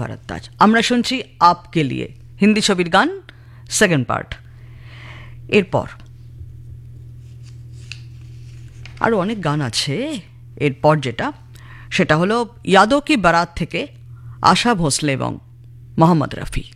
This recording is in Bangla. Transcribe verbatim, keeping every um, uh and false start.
ভরদ্বাজ। আমরা শুনছি আপকে লিয়ে, হিন্দি ছবির গান, সেকেন্ড পার্ট। এরপর আরও অনেক গান আছে। এরপর যেটা, সেটা হলো ইয়াদো কি বারাত থেকে আশা ভোসলে এবং মোহাম্মদ রফি।